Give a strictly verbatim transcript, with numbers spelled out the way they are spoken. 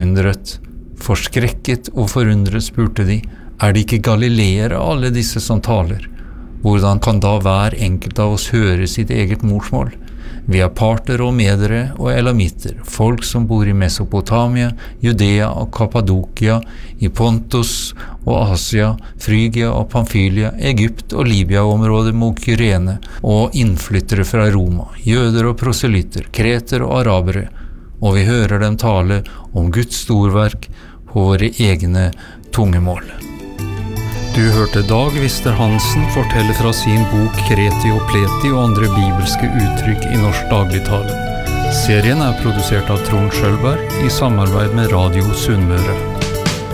Forundret, forskrekket og forundret spurte de, er det ikke galileere alle disse som taler? Hvordan kan da hver enkelt av oss høre sitt eget morsmål? Vi er parter og medere og elamitter, folk som bor i Mesopotamia, Judea og Kappadokia, i Pontus og Asia, Frygia og Pamfylia, Egypt og Libya-området mot Kyrene, og innflyttere fra Roma, jøder og proselytter, kreter og arabere, og vi hører dem tale om Guds storverk på våre egne tungemål. Du hørte Dag Vister Hansen fortelle fra sin bok Kreti og Pleti og andre bibelske uttrykk i norsk dagligtale. Serien er produsert av Trond Schølberg i samarbeid med Radio Sunnmøre.